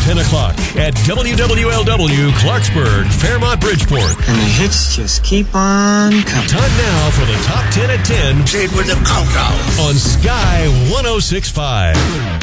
10 o'clock at WWLW Clarksburg, Fairmont, Bridgeport. And the hits just keep on coming. Time now for the Top 10 at 10. Say it with a countdown. On Sky 106.5.